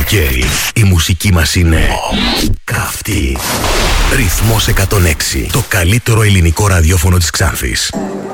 καλοκαίρι η μουσική μας είναι καυτή. Ρυθμός 106, το καλύτερο ελληνικό ραδιόφωνο της Ξάνθης.